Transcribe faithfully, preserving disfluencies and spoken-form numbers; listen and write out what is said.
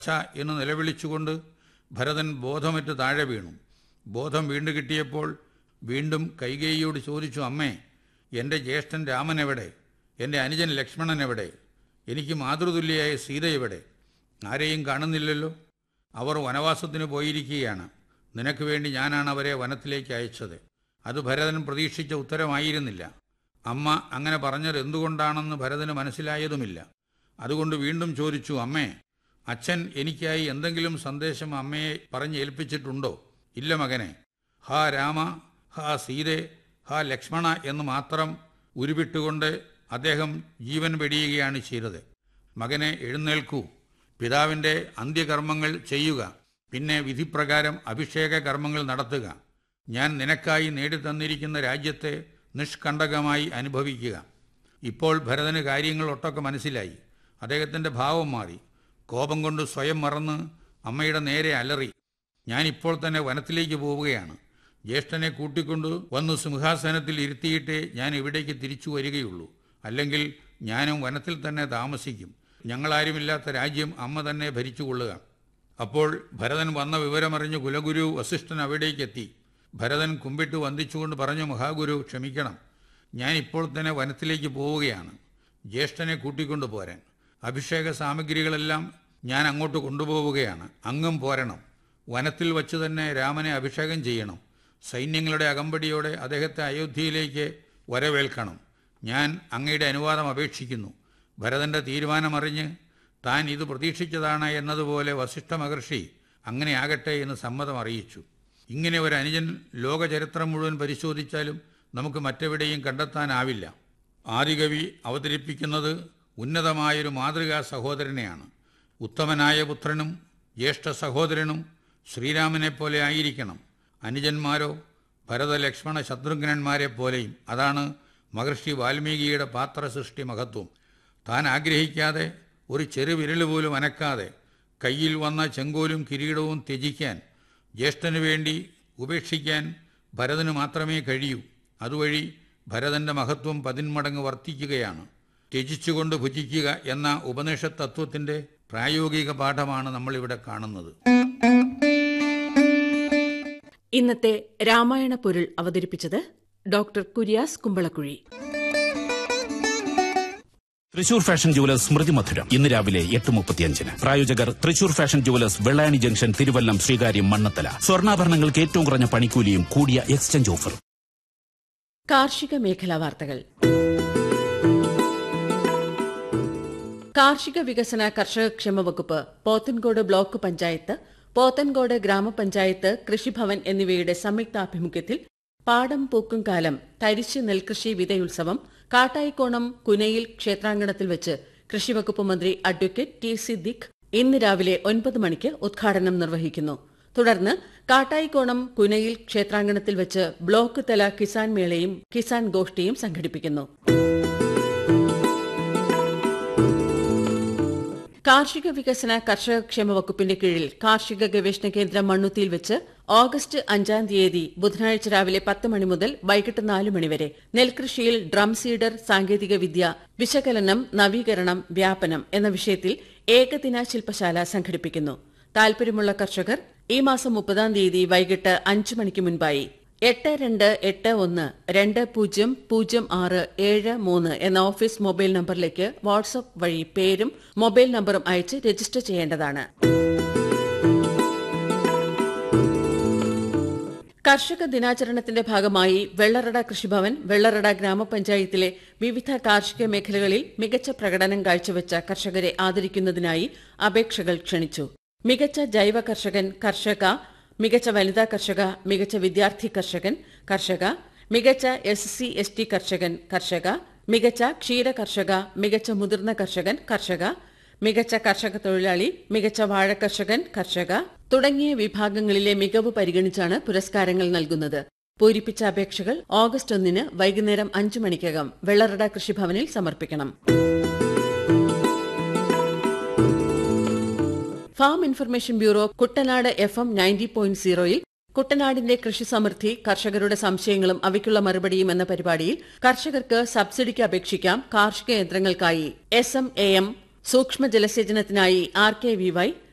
ഛ എന്ന് നിലവിളിച്ചുകൊണ്ട് ഭരതൻ ബോധമറ്റ് താഴെ വീണു. ബോധം വീണ്ടു കിട്ടിയപ്പോൾ വീണ്ടും കൈകേയിയോട് ചോദിച്ചു, അമ്മേ, എൻ്റെ ജ്യേഷ്ഠൻ രാമൻ എവിടെ? എൻ്റെ അനുജൻ ലക്ഷ്മണൻ എവിടെ? എനിക്ക് മാതൃതുല്യയായ സീത എവിടെ? ആരെയും കാണുന്നില്ലല്ലോ. അവർ വനവാസത്തിന് പോയിരിക്കുകയാണ്. നിനക്ക് വേണ്ടി ഞാനാണ് അവരെ വനത്തിലേക്ക് അയച്ചത്. അത് ഭരതൻ പ്രതീക്ഷിച്ച ഉത്തരമായിരുന്നില്ല. അമ്മ അങ്ങനെ പറഞ്ഞത് എന്തുകൊണ്ടാണെന്ന് ഭരതന് മനസ്സിലായതുമില്ല. അതുകൊണ്ട് വീണ്ടും ചോദിച്ചു, അമ്മേ, അച്ഛൻ എനിക്കായി എന്തെങ്കിലും സന്ദേശം അമ്മയെ പറഞ്ഞേൽപ്പിച്ചിട്ടുണ്ടോ? ഇല്ല മകനെ. ഹാ രാമ, ഹാ സീതേ, ഹാ ലക്ഷ്മണ എന്ന് മാത്രം ഉരുവിട്ടുകൊണ്ട് അദ്ദേഹം ജീവൻ വെടിയുകയാണ് ചെയ്തത്. മകനെ, എഴുന്നേൽക്കൂ, പിതാവിൻ്റെ അന്ത്യകർമ്മങ്ങൾ ചെയ്യുക, പിന്നെ വിധിപ്രകാരം അഭിഷേക കർമ്മങ്ങൾ നടത്തുക. ഞാൻ നിനക്കായി നേടിത്തന്നിരിക്കുന്ന രാജ്യത്തെ നിഷ്കണ്ടകമായി അനുഭവിക്കുക. ഇപ്പോൾ ഭരതന് കാര്യങ്ങൾ ഒട്ടൊക്കെ മനസ്സിലായി. അദ്ദേഹത്തിൻ്റെ ഭാവം മാറി. കോപം കൊണ്ട് സ്വയം മറന്ന് അമ്മയുടെ നേരെ അലറി, ഞാനിപ്പോൾ തന്നെ വനത്തിലേക്ക് പോവുകയാണ്. ജ്യേഷ്ഠനെ കൂട്ടിക്കൊണ്ടു വന്നു സിംഹാസനത്തിൽ ഇരുത്തിയിട്ടേ ഞാൻ ഇവിടേക്ക് തിരിച്ചു വരികയുള്ളൂ. അല്ലെങ്കിൽ ഞാനും വനത്തിൽ തന്നെ താമസിക്കും. ഞങ്ങളാരുമില്ലാത്ത രാജ്യം അമ്മ തന്നെ ഭരിച്ചുകൊള്ളുക. അപ്പോൾ ഭരതൻ വന്ന വിവരമറിഞ്ഞ് കുലഗുരു വസിഷ്ഠൻ അവിടേക്കെത്തി. ഭരതൻ കുമ്പിട്ട് വന്ദിച്ചുകൊണ്ട് പറഞ്ഞു, മഹാഗുരു, ക്ഷമിക്കണം. ഞാൻ ഇപ്പോൾ തന്നെ വനത്തിലേക്ക് പോവുകയാണ്, ജ്യേഷ്ഠനെ കൂട്ടിക്കൊണ്ടു പോരാൻ. അഭിഷേക സാമഗ്രികളെല്ലാം ഞാൻ അങ്ങോട്ട് കൊണ്ടുപോവുകയാണ്. അങ്ങും പോരണം. വനത്തിൽ വച്ച് തന്നെ രാമനെ അഭിഷേകം ചെയ്യണം. സൈന്യങ്ങളുടെ അകമ്പടിയോടെ അദ്ദേഹത്തെ അയോധ്യയിലേക്ക് വരവേൽക്കണം. ഞാൻ അങ്ങയുടെ അനുവാദം അപേക്ഷിക്കുന്നു. ഭരതൻ്റെ തീരുമാനമറിഞ്ഞ് താൻ ഇത് പ്രതീക്ഷിച്ചതാണ് എന്നതുപോലെ വസിഷ്ഠ മഹർഷി അങ്ങനെ ആകട്ടെ എന്ന് സമ്മതം അറിയിച്ചു. ഇങ്ങനെ ഒരു അനുജൻ ലോകചരിത്രം മുഴുവൻ പരിശോധിച്ചാലും നമുക്ക് മറ്റെവിടെയും കണ്ടെത്താനാവില്ല. ആദികവി അവതരിപ്പിക്കുന്നത് ഉന്നതമായൊരു മാതൃകാ സഹോദരനെയാണ്. ഉത്തമനായ പുത്രനും ജ്യേഷ്ഠ സഹോദരനും ശ്രീരാമനെപ്പോലെ ആയിരിക്കണം. അനുജന്മാരോ ഭരത ലക്ഷ്മണ ശത്രുഘ്നന്മാരെ പോലെയും. അതാണ് മഹർഷി വാൽമീകിയുടെ പാത്രസൃഷ്ടി മഹത്വം. താൻ ആഗ്രഹിക്കാതെ, ഒരു ചെറുവിരൽ പോലും അനക്കാതെ കയ്യിൽ വന്ന ചെങ്കോലും കിരീടവും ത്യജിക്കാൻ, ജ്യേഷ്ഠനു വേണ്ടി ഉപേക്ഷിക്കാൻ ഭരതന് മാത്രമേ കഴിയൂ. അതുവഴി ഭരതൻ്റെ മഹത്വം പതിന്മടങ്ങ് വർദ്ധിക്കുകയാണ്. ത്യജിച്ചുകൊണ്ട് ഭുജിക്കുക എന്ന ഉപനിഷത്ത് തത്വത്തിൻ്റെ പ്രായോഗിക പാഠമാണ് നമ്മളിവിടെ കാണുന്നത്. ഇന്നത്തെ രാമായണ പൊരുൾ അവതരിപ്പിച്ചത് doctor Kurias Kumbalakuzhi. Thrissur fashion jewellers സ്മൃതി മധുരം ഇന്ന് രാവിലെ എട്ട് മുപ്പത്തിയഞ്ചിന്. പ്രായോജകർ Thrissur fashion jewellers, Vellayani junction, Thiruvallam, Sreekaryam, Mannathala. സ്വർണ്ണാഭരണങ്ങൾക്ക് ഏറ്റവും കുറഞ്ഞ പണിക്കൂലിയും കൂടിയ എക്സ്ചേഞ്ച് ഓഫർ. കാർഷിക മേഖലാ വാർത്തകൾ. കാർഷിക വികസന കർഷകക്ഷേമ വകുപ്പ്, പോത്തൻകോട് ബ്ലോക്ക് പഞ്ചായത്ത്, പോത്തൻകോട് ഗ്രാമപഞ്ചായത്ത്, കൃഷിഭവൻ എന്നിവയുടെ സംയുക്താഭിമുഖ്യത്തിൽ പാടം പൂക്കും കാലം തരിശ് നെൽകൃഷി വിതയുത്സവം കാട്ടായിക്കോണം കുനയിൽ ക്ഷേത്രാങ്കണത്തിൽ വെച്ച് കൃഷിവകുപ്പ് മന്ത്രി അഡ്വക്കേറ്റ് ടി സിദ്ദിഖ് ഇന്ന് രാവിലെ ഒൻപത് മണിക്ക് ഉദ്ഘാടനം നിർവഹിക്കുന്നു. തുടർന്ന് കാട്ടായിക്കോണം കുനയിൽ ക്ഷേത്രാങ്കണത്തിൽ വെച്ച് ബ്ലോക്ക് തല കിസാൻ മേളയും കിസാൻ ഗോഷ്ഠിയും സംഘടിപ്പിക്കുന്നു. കാർഷിക വികസന കർഷകക്ഷേമ വകുപ്പിന്റെ കീഴിൽ കാർഷിക ഗവേഷണ കേന്ദ്രം മണ്ണുത്തിയിൽ വെച്ച് ഓഗസ്റ്റ് അഞ്ചാം തീയതി ബുധനാഴ്ച രാവിലെ പത്ത് മണി മുതൽ വൈകിട്ട് നാല് മണിവരെ നെൽകൃഷിയിൽ ഡ്രം സീഡർ സാങ്കേതിക വിദ്യ, വിശകലനം, നവീകരണം, വ്യാപനം എന്ന വിഷയത്തിൽ ഏകദിന ശില്പശാല സംഘടിപ്പിക്കുന്നു. താൽപര്യമുള്ള കർഷകർ ഈ മാസം മുപ്പതാം തീയതി വൈകിട്ട് അഞ്ച് മണിക്ക് മുൻപായി എട്ട് രണ്ട് എട്ട് ഒന്ന് രണ്ട് പൂജ്യം പൂജ്യം ആറ് ഏഴ് മൂന്ന് എന്ന ഓഫീസ് മൊബൈൽ നമ്പറിലേക്ക് വാട്സ്ആപ്പ് വഴി പേരും മൊബൈൽ നമ്പറും അയച്ച് രജിസ്റ്റർ ചെയ്യേണ്ടതാണ്. കർഷക ദിനാചരണത്തിന്റെ ഭാഗമായി വെള്ളറട കൃഷിഭവൻ, വെള്ളറട ഗ്രാമപഞ്ചായത്തിലെ വിവിധ കാർഷിക മേഖലകളിൽ മികച്ച പ്രകടനം കാഴ്ചവെച്ച കർഷകരെ ആദരിക്കുന്നതിനായി അപേക്ഷകൾ ക്ഷണിച്ചു. മികച്ച ജൈവ കർഷകൻ, കർഷക, മികച്ച വനിതാ കർഷക, മികച്ച വിദ്യാർത്ഥി കർഷകൻ, കർഷക, മികച്ച എസ് സി എസ് ടി കർഷകൻ, കർഷക, മികച്ച ക്ഷീര കർഷക, മികച്ച മുതിർന്ന കർഷകൻ, കർഷക, മികച്ച കർഷക തൊഴിലാളി, മികച്ച വാഴ കർഷകൻ, കർഷക തുടങ്ങിയ വിഭാഗങ്ങളിലെ മികവ് പരിഗണിച്ചാണ് പുരസ്കാരങ്ങൾ നൽകുന്നത്. പൂരിപ്പിച്ച അപേക്ഷകൾ ഓഗസ്റ്റ് ഒന്നിന് വൈകുന്നേരം അഞ്ചു മണിക്കകം വെള്ളറട കൃഷിഭവനിൽ സമർപ്പിക്കണം. Farm information bureau Kuttanad F M ninety point സീറോയിൽ കുട്ടനാടിന്റെ കൃഷി സമൃദ്ധി, കർഷകരുടെ സംശയങ്ങളും അവയ്ക്കുള്ള മറുപടിയും എന്ന പരിപാടിയിൽ കർഷകർക്ക് സബ്സിഡിക്ക് അപേക്ഷിക്കാം. കാർഷിക യന്ത്രങ്ങൾക്കായി എസ് എം എ എം, സൂക്ഷ്മ ജലസേചനത്തിനായി ആർ കെ വി വൈ,